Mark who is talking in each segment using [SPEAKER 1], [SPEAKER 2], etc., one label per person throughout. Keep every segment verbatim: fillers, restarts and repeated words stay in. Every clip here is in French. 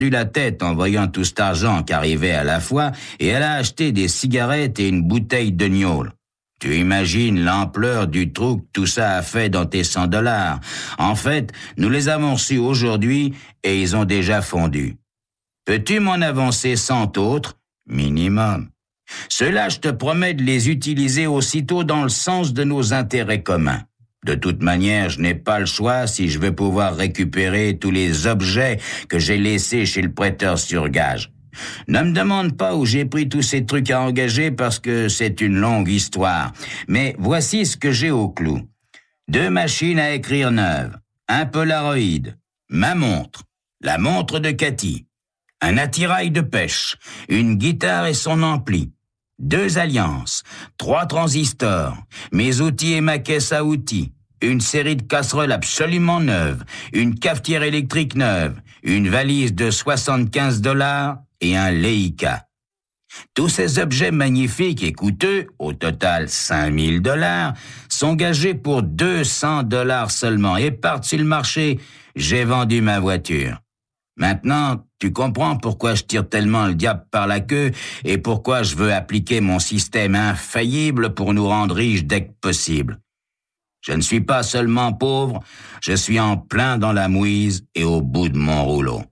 [SPEAKER 1] perdu la tête en voyant tout cet argent qui arrivait à la fois et elle a acheté des cigarettes et une bouteille de gnôle. Tu imagines l'ampleur du trou que tout ça a fait dans tes cent dollars. En fait, nous les avons reçus aujourd'hui et ils ont déjà fondu. Peux-tu m'en avancer cent autres? Minimum. Ceux-là, je te promets de les utiliser aussitôt dans le sens de nos intérêts communs. De toute manière, je n'ai pas le choix si je veux pouvoir récupérer tous les objets que j'ai laissés chez le prêteur sur gage. Ne me demande pas où j'ai pris tous ces trucs à engager parce que c'est une longue histoire. Mais voici ce que j'ai au clou. Deux machines à écrire neuves, un Polaroid, ma montre, la montre de Cathy, un attirail de pêche, une guitare et son ampli, deux alliances, trois transistors, mes outils et ma caisse à outils, une série de casseroles absolument neuves, une cafetière électrique neuve, une valise de soixante-quinze dollars et un Leica. Tous ces objets magnifiques et coûteux, au total cinq mille dollars, sont gagés pour deux cents dollars seulement et partent sur le marché. J'ai vendu ma voiture. Maintenant, tu comprends pourquoi je tire tellement le diable par la queue et pourquoi je veux appliquer mon système infaillible pour nous rendre riches dès que possible. Je ne suis pas seulement pauvre, je suis en plein dans la mouise et au bout de mon rouleau.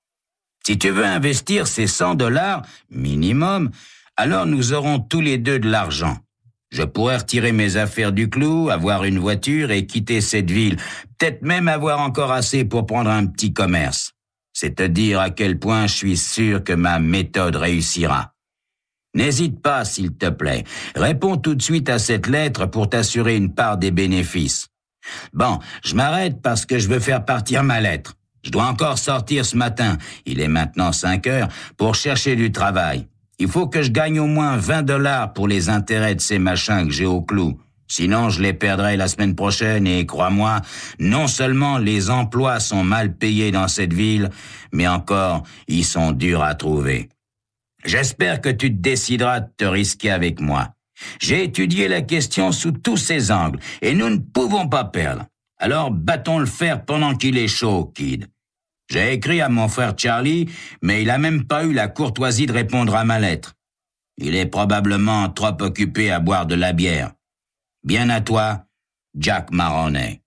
[SPEAKER 1] Si tu veux investir ces cent dollars, minimum, alors nous aurons tous les deux de l'argent. Je pourrais retirer mes affaires du clou, avoir une voiture et quitter cette ville, peut-être même avoir encore assez pour prendre un petit commerce. C'est te dire à quel point je suis sûr que ma méthode réussira. N'hésite pas, s'il te plaît. Réponds tout de suite à cette lettre pour t'assurer une part des bénéfices. Bon, je m'arrête parce que je veux faire partir ma lettre. Je dois encore sortir ce matin, il est maintenant cinq heures, pour chercher du travail. Il faut que je gagne au moins vingt dollars pour les intérêts de ces machins que j'ai au clou. Sinon, je les perdrai la semaine prochaine et, crois-moi, non seulement les emplois sont mal payés dans cette ville, mais encore, ils sont durs à trouver. J'espère que tu te décideras de te risquer avec moi. J'ai étudié la question sous tous ses angles et nous ne pouvons pas perdre. Alors, battons le fer pendant qu'il est chaud, kid. J'ai écrit à mon frère Charlie, mais il a même pas eu la courtoisie de répondre à ma lettre. Il est probablement trop occupé à boire de la bière. Bien à toi, Jack Maroney.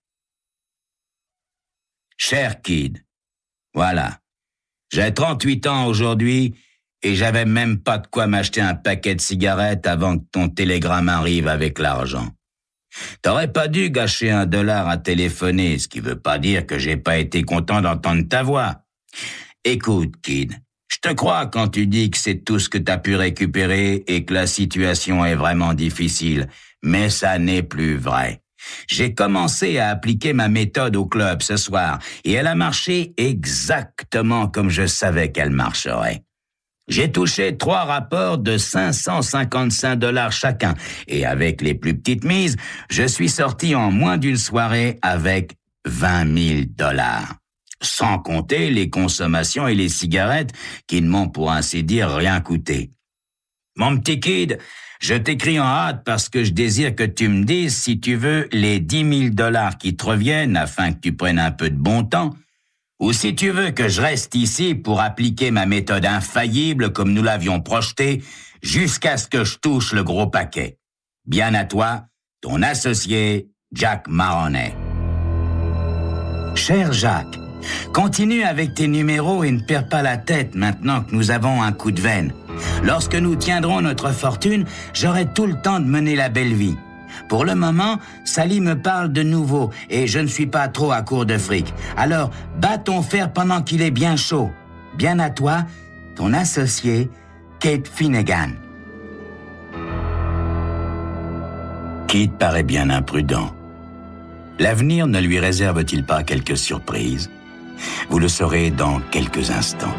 [SPEAKER 1] Cher kid, voilà. J'ai trente-huit ans aujourd'hui et j'avais même pas de quoi m'acheter un paquet de cigarettes avant que ton télégramme arrive avec l'argent. T'aurais pas dû gâcher un dollar à téléphoner, ce qui veut pas dire que j'ai pas été content d'entendre ta voix. Écoute, kid, je te crois quand tu dis que c'est tout ce que t'as pu récupérer et que la situation est vraiment difficile, mais ça n'est plus vrai. J'ai commencé à appliquer ma méthode au club ce soir et elle a marché exactement comme je savais qu'elle marcherait. J'ai touché trois rapports de cinq cent cinquante-cinq dollars chacun et avec les plus petites mises, je suis sorti en moins d'une soirée avec vingt mille dollars. Sans compter les consommations et les cigarettes qui ne m'ont pour ainsi dire rien coûté. Mon petit kid, je t'écris en hâte parce que je désire que tu me dises si tu veux les dix mille dollars qui te reviennent afin que tu prennes un peu de bon temps, ou si tu veux que je reste ici pour appliquer ma méthode infaillible comme nous l'avions projeté jusqu'à ce que je touche le gros paquet. Bien à toi, ton associé, Jack Maroney. Cher Jacques, continue avec tes numéros et ne perds pas la tête maintenant que nous avons un coup de veine. Lorsque nous tiendrons notre fortune, j'aurai tout le temps de mener la belle vie. Pour le moment, Sally me parle de nouveau et je ne suis pas trop à court de fric. Alors, bats ton fer pendant qu'il est bien chaud. Bien à toi, ton associé, Kate Finnegan. Kate paraît bien imprudent. L'avenir ne lui réserve-t-il pas quelques surprises? Vous le saurez dans quelques instants.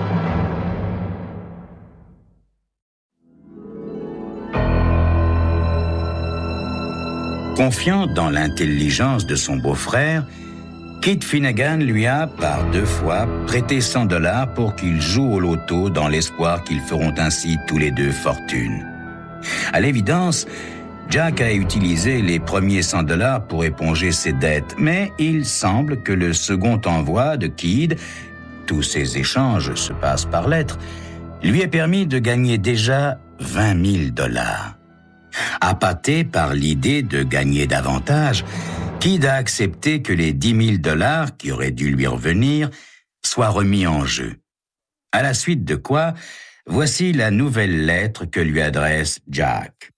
[SPEAKER 1] Confiant dans l'intelligence de son beau-frère, Kate Finnegan lui a, par deux fois, prêté cent dollars pour qu'il joue au loto dans l'espoir qu'ils feront ainsi tous les deux fortune. À l'évidence, Jack a utilisé les premiers cent dollars pour éponger ses dettes, mais il semble que le second envoi de Kid, tous ces échanges se passent par lettres, lui a permis de gagner déjà vingt mille dollars. Appâté par l'idée de gagner davantage, Kidd a accepté que les dix mille dollars qui auraient dû lui revenir soient remis en jeu. À la suite de quoi, voici la nouvelle lettre que lui adresse Jack.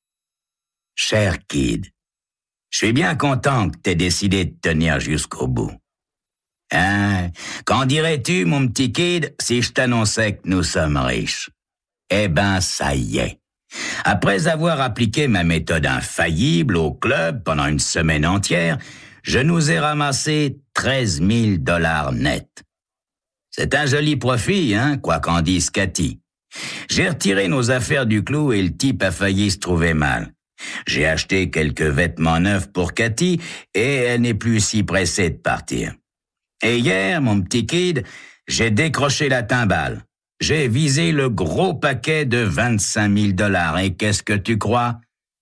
[SPEAKER 1] Cher Kidd, je suis bien content que t'aies décidé de tenir jusqu'au bout. Hein? Qu'en dirais-tu, mon petit Kidd, si je t'annonçais que nous sommes riches? Eh ben, ça y est. Après avoir appliqué ma méthode infaillible au club pendant une semaine entière, je nous ai ramassé treize mille dollars nets. C'est un joli profit, hein, quoi qu'en dise Cathy. J'ai retiré nos affaires du clou et le type a failli se trouver mal. J'ai acheté quelques vêtements neufs pour Cathy et elle n'est plus si pressée de partir. Et hier, mon petit Kidd, j'ai décroché la timbale. J'ai visé le gros paquet de vingt-cinq mille dollars et qu'est-ce que tu crois?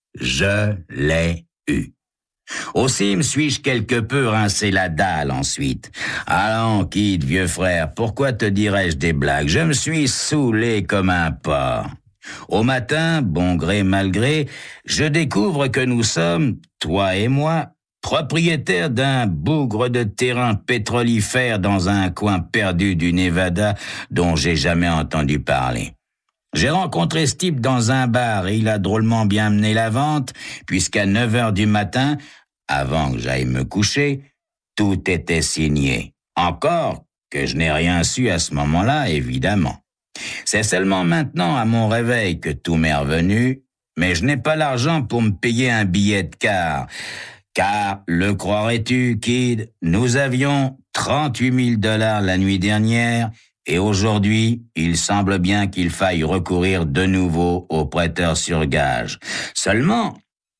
[SPEAKER 1] Je l'ai eu. Aussi me suis-je quelque peu rincé la dalle ensuite. Allons, Kidd, vieux frère, pourquoi te dirais-je des blagues? Je me suis saoulé comme un porc. Au matin, bon gré mal gré, je découvre que nous sommes, toi et moi, propriétaire d'un bougre de terrain pétrolifère dans un coin perdu du Nevada dont j'ai jamais entendu parler. J'ai rencontré ce type dans un bar et il a drôlement bien mené la vente, puisqu'à neuf heures du matin, avant que j'aille me coucher, tout était signé. Encore que je n'ai rien su à ce moment-là, évidemment. C'est seulement maintenant, à mon réveil, que tout m'est revenu, mais je n'ai pas l'argent pour me payer un billet de car. Car, le croirais-tu, Kidd, nous avions trente-huit mille dollars la nuit dernière et aujourd'hui, il semble bien qu'il faille recourir de nouveau aux prêteurs sur gage. Seulement,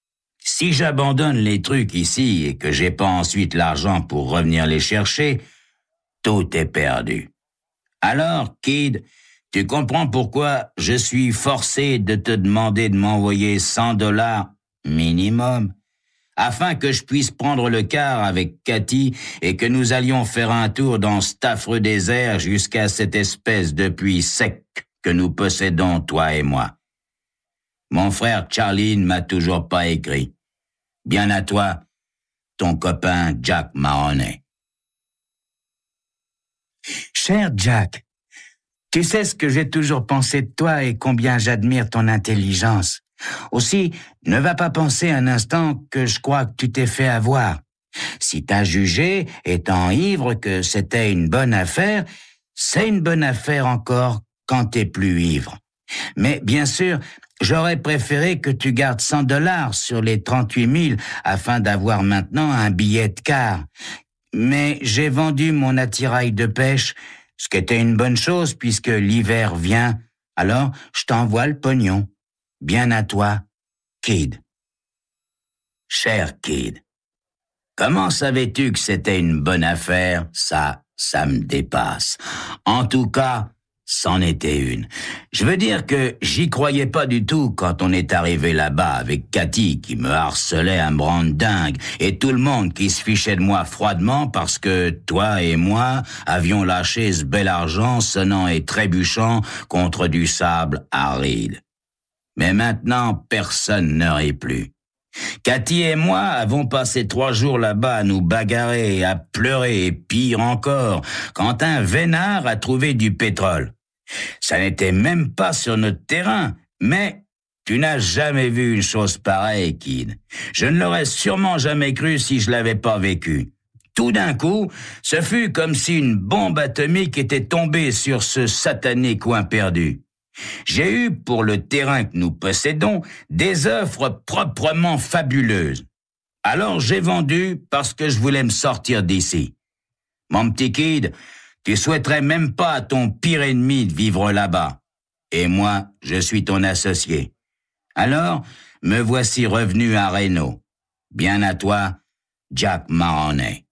[SPEAKER 1] si j'abandonne les trucs ici et que j'ai pas ensuite l'argent pour revenir les chercher, tout est perdu. Alors, Kidd, tu comprends pourquoi je suis forcé de te demander de m'envoyer cent dollars minimum afin que je puisse prendre le car avec Cathy et que nous allions faire un tour dans cet affreux désert jusqu'à cette espèce de puits sec que nous possédons, toi et moi. Mon frère Charlie ne m'a toujours pas écrit. Bien à toi, ton copain Jack Mahoney.
[SPEAKER 2] Cher Jack, tu sais ce que j'ai toujours pensé de toi et combien j'admire ton intelligence. Aussi, ne va pas penser un instant que je crois que tu t'es fait avoir. Si t'as jugé, étant ivre, que c'était une bonne affaire, c'est une bonne affaire encore quand t'es plus ivre. Mais bien sûr, j'aurais préféré que tu gardes cent dollars sur les trente-huit mille afin d'avoir maintenant un billet de car. Mais j'ai vendu mon attirail de pêche, ce qui était une bonne chose puisque l'hiver vient, alors je t'envoie le pognon. Bien à toi, Kidd.
[SPEAKER 1] Cher Kidd, comment savais-tu que c'était une bonne affaire? Ça, ça me dépasse. En tout cas, c'en était une. Je veux dire que j'y croyais pas du tout quand on est arrivé là-bas avec Cathy qui me harcelait à me rendre dingue et tout le monde qui se fichait de moi froidement parce que toi et moi avions lâché ce bel argent sonnant et trébuchant contre du sable aride. Mais maintenant, personne ne rit plus. Cathy et moi avons passé trois jours là-bas à nous bagarrer, à pleurer, et pire encore, quand un vénard a trouvé du pétrole. Ça n'était même pas sur notre terrain, mais tu n'as jamais vu une chose pareille, Kidd. Je ne l'aurais sûrement jamais cru si je l'avais pas vécu. Tout d'un coup, ce fut comme si une bombe atomique était tombée sur ce satané coin perdu. J'ai eu, pour le terrain que nous possédons, des offres proprement fabuleuses. Alors j'ai vendu parce que je voulais me sortir d'ici. Mon petit Kidd, tu souhaiterais même pas à ton pire ennemi de vivre là-bas. Et moi, je suis ton associé. Alors, me voici revenu à Reno. Bien à toi, Jack Mahoney.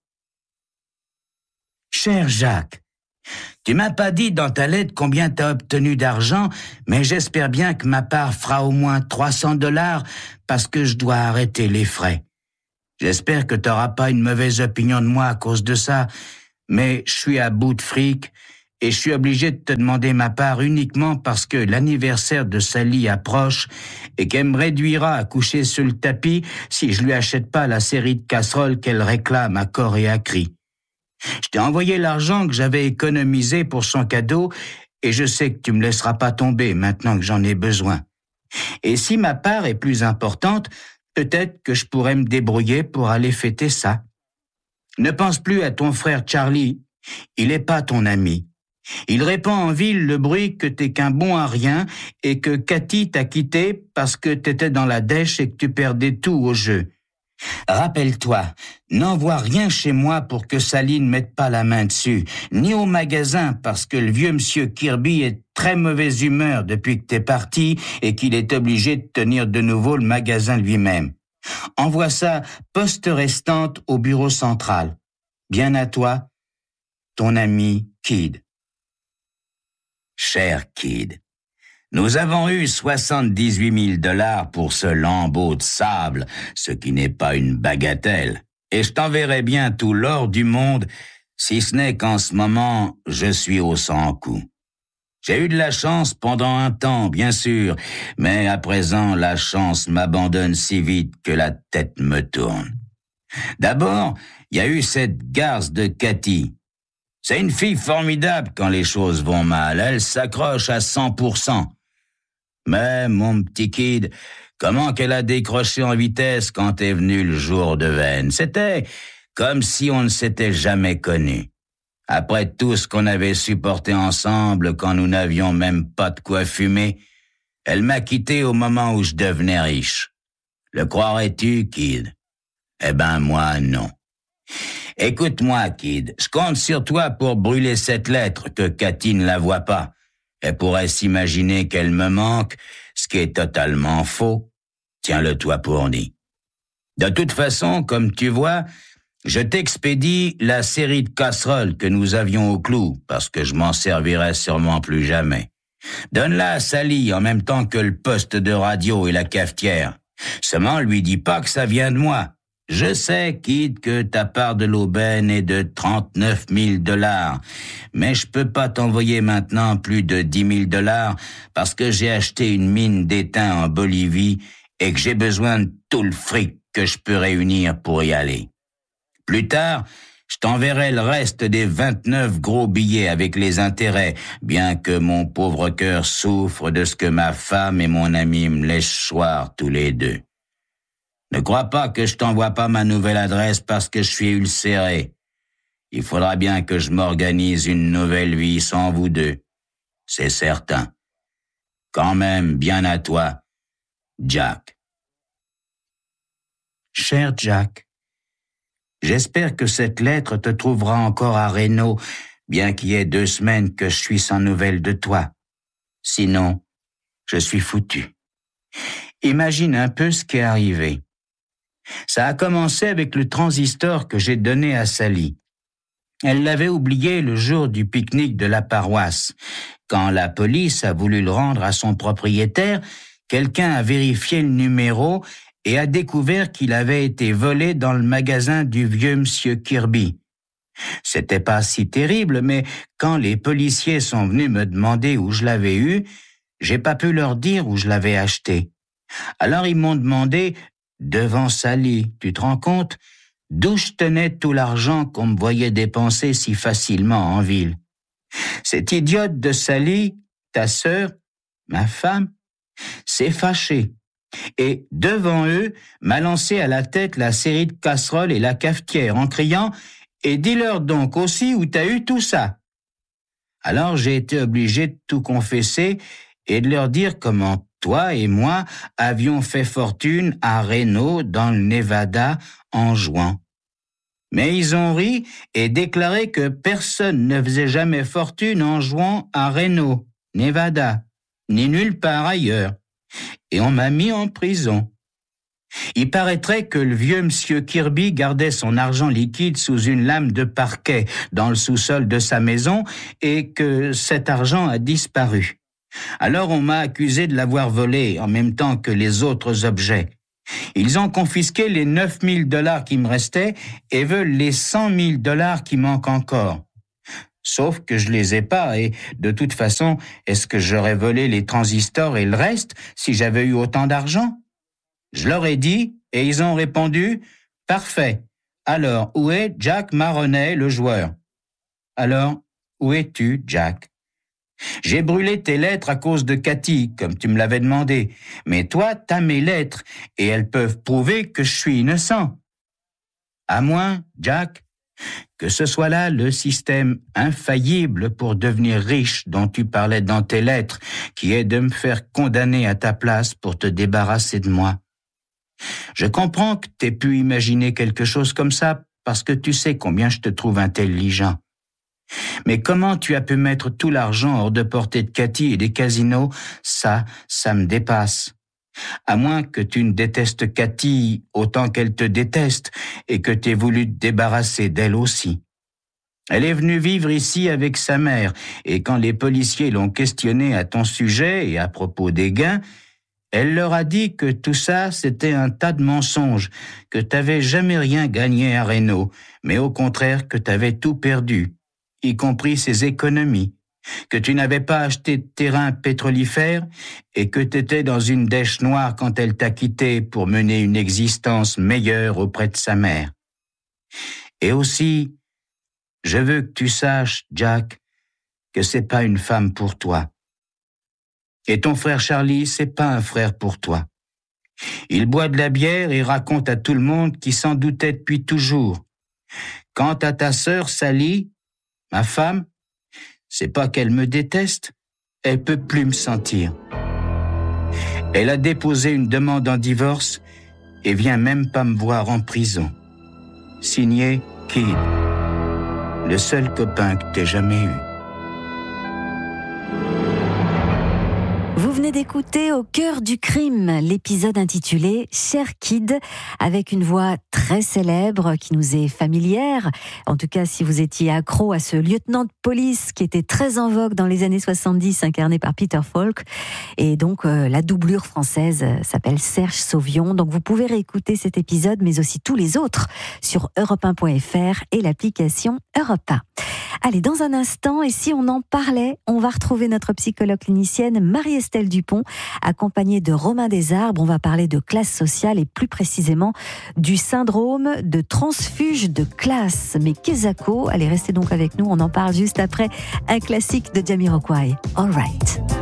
[SPEAKER 2] Cher Jacques, tu m'as pas dit dans ta lettre combien t'as obtenu d'argent, mais j'espère bien que ma part fera au moins trois cents dollars parce que je dois arrêter les frais. J'espère que t'auras pas une mauvaise opinion de moi à cause de ça, mais je suis à bout de fric et je suis obligé de te demander ma part uniquement parce que l'anniversaire de Sally approche et qu'elle me réduira à coucher sur le tapis si je lui achète pas la série de casseroles qu'elle réclame à corps et à cri. Je t'ai envoyé l'argent que j'avais économisé pour son cadeau et je sais que tu me laisseras pas tomber maintenant que j'en ai besoin. Et si ma part est plus importante, peut-être que je pourrais me débrouiller pour aller fêter ça. Ne pense plus à ton frère Charlie, il est pas ton ami. Il répand en ville le bruit que t'es qu'un bon à rien et que Cathy t'a quitté parce que t'étais dans la dèche et que tu perdais tout au jeu. Rappelle-toi, n'envoie rien chez moi pour que Sally ne mette pas la main dessus, ni au magasin parce que le vieux monsieur Kirby est très mauvaise humeur depuis que t'es parti et qu'il est obligé de tenir de nouveau le magasin lui-même. Envoie ça poste restante au bureau central. Bien à toi, ton ami Kid.
[SPEAKER 1] Cher Kid, nous avons eu soixante-dix-huit mille dollars pour ce lambeau de sable, ce qui n'est pas une bagatelle, et je t'enverrai bien tout l'or du monde, si ce n'est qu'en ce moment, je suis au sans-coup. J'ai eu de la chance pendant un temps, bien sûr, mais à présent, la chance m'abandonne si vite que la tête me tourne. D'abord, il y a eu cette garce de Cathy. C'est une fille formidable quand les choses vont mal. Elle s'accroche à cent pour cent. Mais, mon petit Kid, comment qu'elle a décroché en vitesse quand est venu le jour de veine. C'était comme si on ne s'était jamais connus. Après tout ce qu'on avait supporté ensemble quand nous n'avions même pas de quoi fumer, elle m'a quitté au moment où je devenais riche. Le croirais-tu, Kid? Eh ben, moi, non. Écoute-moi, Kid, je compte sur toi pour brûler cette lettre, que Cathy ne la voit pas. Elle pourrait s'imaginer qu'elle me manque, ce qui est totalement faux. Tiens-le toi pour dit. De toute façon, comme tu vois, je t'expédie la série de casseroles que nous avions au clou, parce que je m'en servirai sûrement plus jamais. Donne-la à Sally en même temps que le poste de radio et la cafetière. Seulement, lui dis pas que ça vient de moi. Je sais, Kid, que ta part de l'aubaine est de trente-neuf mille dollars, mais je peux pas t'envoyer maintenant plus de dix mille dollars parce que j'ai acheté une mine d'étain en Bolivie et que j'ai besoin de tout le fric que je peux réunir pour y aller. Plus tard, je t'enverrai le reste des vingt-neuf gros billets avec les intérêts, bien que mon pauvre cœur souffre de ce que ma femme et mon ami me laissent choir tous les deux. Ne crois pas que je t'envoie pas ma nouvelle adresse parce que je suis ulcéré. Il faudra bien que je m'organise une nouvelle vie sans vous deux. C'est certain. Quand même, bien à toi, Jack.
[SPEAKER 2] Cher Jack, j'espère que cette lettre te trouvera encore à Reno, bien qu'il y ait deux semaines que je suis sans nouvelles de toi. Sinon, je suis foutu. Imagine un peu ce qui est arrivé. Ça a commencé avec le transistor que j'ai donné à Sally. Elle l'avait oublié le jour du pique-nique de la paroisse. Quand la police a voulu le rendre à son propriétaire, quelqu'un a vérifié le numéro et a découvert qu'il avait été volé dans le magasin du vieux monsieur Kirby. C'était pas si terrible, mais quand les policiers sont venus me demander où je l'avais eu, j'ai pas pu leur dire où je l'avais acheté. Alors ils m'ont demandé, devant Sally, tu te rends compte, d'où je tenais tout l'argent qu'on me voyait dépenser si facilement en ville. Cette idiote de Sally, ta sœur, ma femme, s'est fâchée et, devant eux, m'a lancé à la tête la série de casseroles et la cafetière en criant « Et dis-leur donc aussi où t'as eu tout ça !» Alors j'ai été obligé de tout confesser et de leur dire comment toi et moi avions fait fortune à Reno, dans le Nevada, en jouant. Mais ils ont ri et déclaré que personne ne faisait jamais fortune en jouant à Reno, Nevada, ni nulle part ailleurs. Et on m'a mis en prison. Il paraîtrait que le vieux monsieur Kirby gardait son argent liquide sous une lame de parquet dans le sous-sol de sa maison et que cet argent a disparu. Alors on m'a accusé de l'avoir volé en même temps que les autres objets. Ils ont confisqué les neuf mille dollars qui me restaient et veulent les cent mille dollars qui manquent encore. Sauf que je les ai pas et, de toute façon, est-ce que j'aurais volé les transistors et le reste si j'avais eu autant d'argent? Je leur ai dit et ils ont répondu « Parfait. Alors, où est Jack Maroney, le joueur? » Alors, où es-tu, Jack? J'ai brûlé tes lettres à cause de Cathy, comme tu me l'avais demandé. Mais toi, t'as mes lettres et elles peuvent prouver que je suis innocent. À moins, Jack, que ce soit là le système infaillible pour devenir riche dont tu parlais dans tes lettres, qui est de me faire condamner à ta place pour te débarrasser de moi. Je comprends que t'aies pu imaginer quelque chose comme ça parce que tu sais combien je te trouve intelligent. Mais comment tu as pu mettre tout l'argent hors de portée de Cathy et des casinos, ça, ça me dépasse. À moins que tu ne détestes Cathy autant qu'elle te déteste et que tu aies voulu te débarrasser d'elle aussi. Elle est venue vivre ici avec sa mère et quand les policiers l'ont questionnée à ton sujet et à propos des gains, elle leur a dit que tout ça, c'était un tas de mensonges, que t'avais jamais rien gagné à Reno, mais au contraire que t'avais tout perdu, y compris ses économies, que tu n'avais pas acheté de terrain pétrolifère et que t'étais dans une dèche noire quand elle t'a quitté pour mener une existence meilleure auprès de sa mère. Et aussi, je veux que tu saches, Jack, que c'est pas une femme pour toi. Et ton frère Charlie, c'est pas un frère pour toi. Il boit de la bière et raconte à tout le monde qu'il s'en doutait depuis toujours. Quant à ta sœur Sally, ma femme, c'est pas qu'elle me déteste, elle peut plus me sentir. Elle a déposé une demande en divorce et vient même pas me voir en prison. Signé Kid, le seul copain que t'aies jamais eu.
[SPEAKER 3] Vous venez d'écouter Au cœur du crime, l'épisode intitulé Cher Kid, avec une voix très célèbre qui nous est familière. En tout cas, si vous étiez accro à ce lieutenant de police qui était très en vogue dans les années soixante-dix, incarné par Peter Falk. Et donc, euh, la doublure française s'appelle Serge Sauvion. Donc, vous pouvez réécouter cet épisode, mais aussi tous les autres sur europe un point f r et l'application Europe un. Allez, dans un instant, et si on en parlait, on va retrouver notre psychologue clinicienne Marie-Estelle Dupont, accompagnée de Romain Desarbres. On va parler de classe sociale et plus précisément du syndrome de transfuge de classe. Mais qu'est-ce? Allez, restez donc avec nous, on en parle juste après un classique de Jamiroquai. All right.